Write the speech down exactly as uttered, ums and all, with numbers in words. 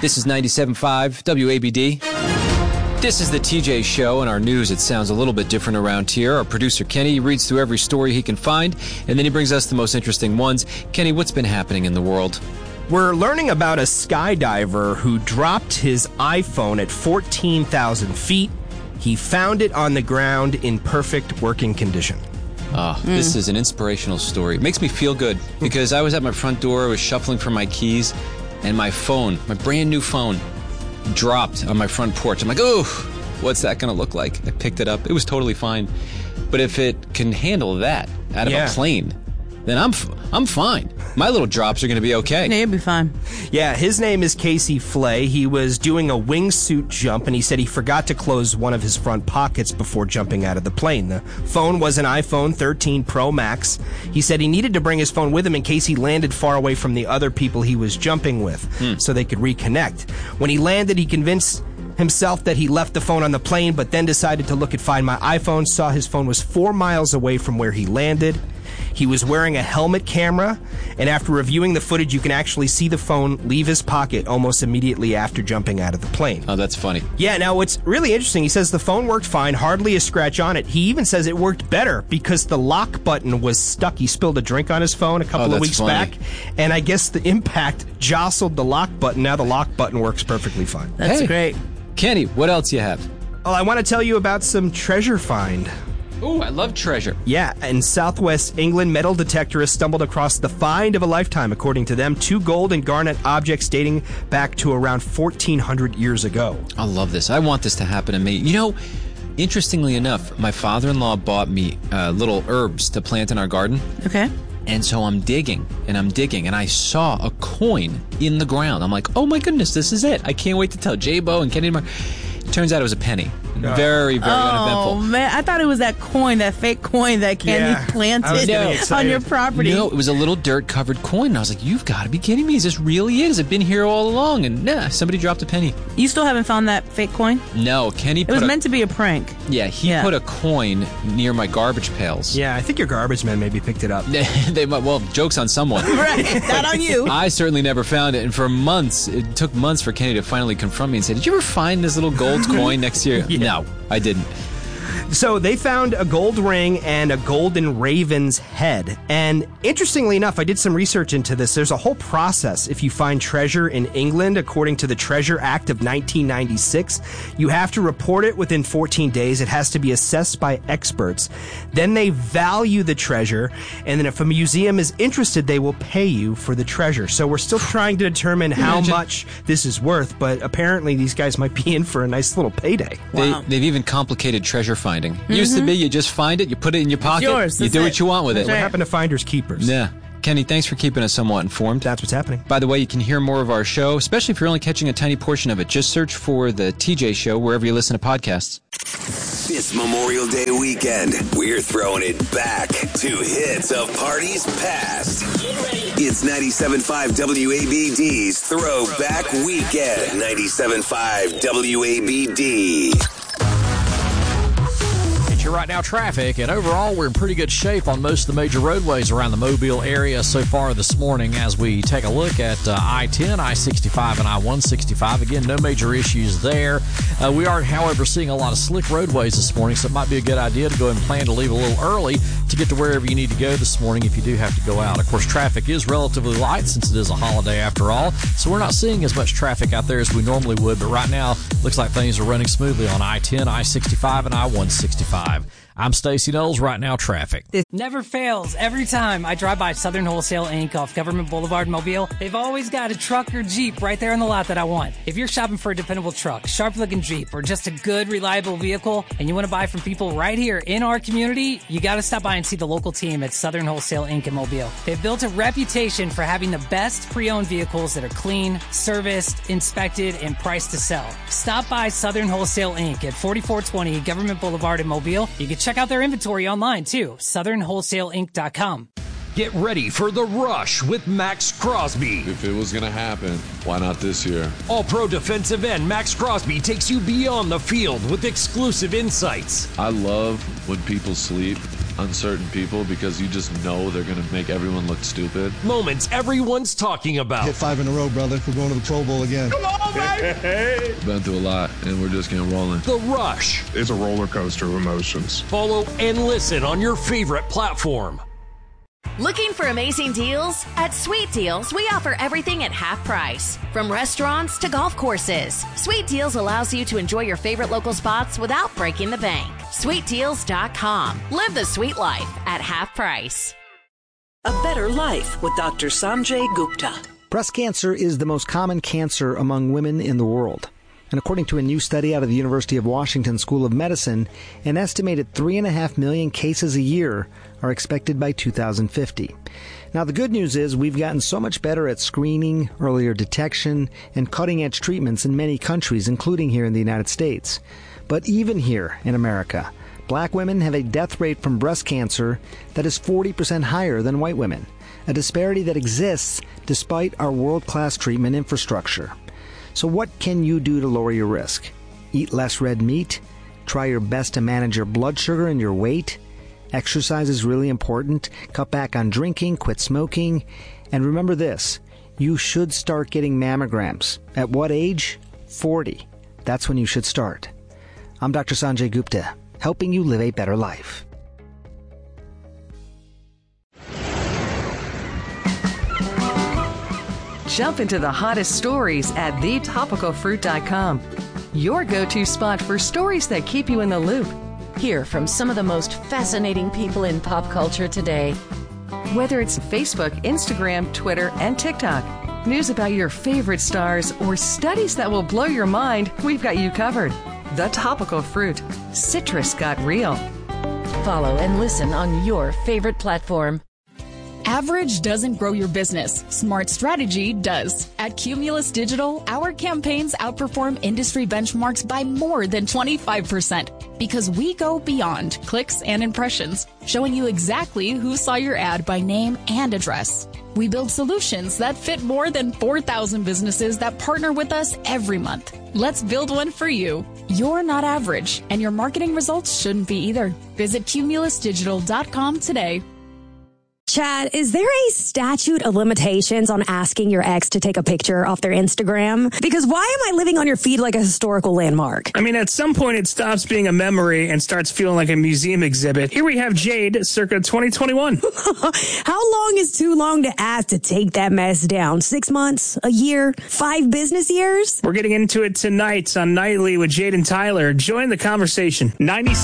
This is ninety-seven point five W A B D. This is the T J Show. In our news, it sounds a little bit different around here. Our producer, Kenny, reads through every story he can find, and then he brings us the most interesting ones. Kenny, what's been happening in the world? We're learning about a skydiver who dropped his iPhone at fourteen thousand feet. He found it on the ground in perfect working condition. Oh, mm. This is an inspirational story. It makes me feel good because I was at my front door, I was shuffling for my keys, and my phone, my brand new phone, dropped on my front porch. I'm like, oh, what's that going to look like? I picked it up. It was totally fine. But if it can handle that out of yeah. a plane, then I'm f- I'm fine. My little drops are going to be okay. Yeah, you'll be fine. Yeah, his name is Casey Flay. He was doing a wingsuit jump, and he said he forgot to close one of his front pockets before jumping out of the plane. The phone was an iPhone thirteen Pro Max. He said he needed to bring his phone with him in case he landed far away from the other people he was jumping with, hmm. so they could reconnect. When he landed, he convinced himself that he left the phone on the plane, but then decided to look at Find My iPhone, saw his phone was four miles away from where he landed. He was wearing a helmet camera, and after reviewing the footage, you can actually see the phone leave his pocket almost immediately after jumping out of the plane. Oh, that's funny. Yeah, now what's really interesting, he says the phone worked fine, hardly a scratch on it. He even says it worked better because the lock button was stuck. He spilled a drink on his phone a couple oh, of weeks funny. back, and I guess the impact jostled the lock button. Now the lock button works perfectly fine. That's hey, great. Kenny, what else you have? Well, I want to tell you about some treasure find. Ooh, I love treasure. Yeah, in southwest England, metal detectorists stumbled across the find of a lifetime. According to them, two gold and garnet objects dating back to around fourteen hundred years ago. I love this. I want this to happen to me. You know, interestingly enough, my father-in-law bought me uh, little herbs to plant in our garden. Okay. And so I'm digging, and I'm digging, and I saw a coin in the ground. I'm like, oh my goodness, this is it. I can't wait to tell J-Bo and Kenny. Turns out it was a penny. Very, very oh, uneventful. Oh, man. I thought it was that coin, that fake coin that Kenny yeah, planted on your property. No, it was a little dirt-covered coin. And I was like, you've got to be kidding me. Is this really it? Has it been here all along? And nah, somebody dropped a penny. You still haven't found that fake coin? No, Kenny It put was a, meant to be a prank. Yeah, he yeah. put a coin near my garbage pails. Yeah, I think your garbage man maybe picked it up. they Well, joke's on someone. Right, not on you. I certainly never found it. And for months, it took months for Kenny to finally confront me and say, did you ever find this little gold coin next to your... Yeah. No, I didn't. So they found a gold ring and a golden raven's head. And interestingly enough, I did some research into this. There's a whole process if you find treasure in England. According to the Treasure Act of nineteen ninety-six, you have to report it within fourteen days. It has to be assessed by experts. Then they value the treasure. And then if a museum is interested, they will pay you for the treasure. So we're still trying to determine how Imagine. much this is worth. But apparently these guys might be in for a nice little payday. Wow. They, they've even complicated treasure finding. Mm-hmm. Used to be you just find it, you put it in your pocket, yours, you do it. what you want with That's it. What right. happened to finders keepers? Yeah. Kenny, thanks for keeping us somewhat informed. That's what's happening. By the way, you can hear more of our show, especially if you're only catching a tiny portion of it. Just search for the T J Show wherever you listen to podcasts. This Memorial Day weekend, we're throwing it back to hits of parties past. It's ninety-seven point five W A B D's Throwback Weekend. ninety-seven point five W A B D. Right now, traffic, and overall, we're in pretty good shape on most of the major roadways around the Mobile area so far this morning as we take a look at uh, I ten, I sixty-five, and I one sixty-five. Again, no major issues there. Uh, we are, however, seeing a lot of slick roadways this morning, so it might be a good idea to go ahead and plan to leave a little early to get to wherever you need to go this morning if you do have to go out. Of course, traffic is relatively light since it is a holiday after all, so we're not seeing as much traffic out there as we normally would, but right now, looks like things are running smoothly on I ten, I sixty-five, and I one sixty-five. I'm Stacey Knowles. Right now, traffic. It never fails. Every time I drive by Southern Wholesale Incorporated off Government Boulevard, Mobile, they've always got a truck or Jeep right there in the lot that I want. If you're shopping for a dependable truck, sharp-looking Jeep, or just a good, reliable vehicle, and you want to buy from people right here in our community, you got to stop by and see the local team at Southern Wholesale Incorporated in Mobile. They've built a reputation for having the best pre-owned vehicles that are clean, serviced, inspected, and priced to sell. Stop by Southern Wholesale Incorporated at forty-four twenty Government Boulevard in Mobile. You can check out their inventory online too, southern wholesale inc dot com. Get ready for the rush with Max Crosby. If it was going to happen, why not this year? All-Pro defensive end Max Crosby takes you beyond the field with exclusive insights. I love when people sleep on certain people because you just know they're going to make everyone look stupid. Moments everyone's talking about. Hit five in a row, brother. We're going to the Pro Bowl again. Come on, Been through a lot, and we're just getting rolling. The Rush. It's a roller coaster of emotions. Follow and listen on your favorite platform. Looking for amazing deals? At Sweet Deals, we offer everything at half price. From restaurants to golf courses, Sweet Deals allows you to enjoy your favorite local spots without breaking the bank. sweet deals dot com. Live the sweet life at half price. A better life with Doctor Sanjay Gupta. Breast cancer is the most common cancer among women in the world. And according to a new study out of the University of Washington School of Medicine, an estimated three and a half million cases a year are expected by two thousand fifty. Now, the good news is we've gotten so much better at screening, earlier detection, and cutting-edge treatments in many countries, including here in the United States. But even here in America, black women have a death rate from breast cancer that is forty percent higher than white women, a disparity that exists despite our world-class treatment infrastructure. So what can you do to lower your risk? Eat less red meat? Try your best to manage your blood sugar and your weight? Exercise is really important. Cut back on drinking, quit smoking. And remember this, you should start getting mammograms. At what age? forty. That's when you should start. I'm Doctor Sanjay Gupta, helping you live a better life. Jump into the hottest stories at the topical fruit dot com. Your go-to spot for stories that keep you in the loop. Hear from some of the most fascinating people in pop culture today. Whether it's Facebook, Instagram, Twitter, and TikTok, news about your favorite stars, or studies that will blow your mind, we've got you covered. The Topical Fruit. Citrus got real. Follow and listen on your favorite platform. Average doesn't grow your business. Smart strategy does. At Cumulus Digital, our campaigns outperform industry benchmarks by more than twenty-five percent because we go beyond clicks and impressions, showing you exactly who saw your ad by name and address. We build solutions that fit more than four thousand businesses that partner with us every month. Let's build one for you. You're not average, and your marketing results shouldn't be either. Visit cumulus digital dot com today. Chad, is there a statute of limitations on asking your ex to take a picture off their Instagram? Because why am I living on your feed like a historical landmark? I mean, at some point it stops being a memory and starts feeling like a museum exhibit. Here we have Jade, circa twenty twenty-one. How long is too long to ask to take that mess down? Six months? A year? Five business years? We're getting into it tonight on Nightly with Jade and Tyler. Join the conversation. ninety-seven